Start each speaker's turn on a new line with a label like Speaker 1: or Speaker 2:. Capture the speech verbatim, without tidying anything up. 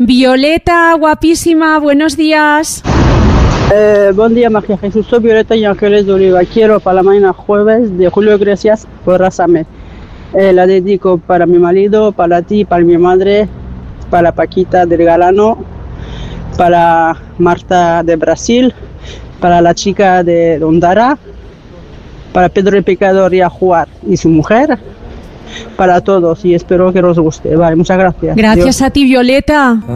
Speaker 1: Violeta, guapísima, buenos días.
Speaker 2: Eh, buen día, María Jesús. Soy Violeta y Ángeles de Oliva. Quiero para la mañana jueves de Julio Iglesias por Rásame. Eh, la dedico para mi marido, para ti, para mi madre, para Paquita del Galano, para Marta de Brasil, para la chica de Ondara, para Pedro el Pecador y a Juar y su mujer, para todos, y espero que os guste. Vale, muchas gracias.
Speaker 1: Gracias
Speaker 2: Dios.
Speaker 1: a ti, Violeta.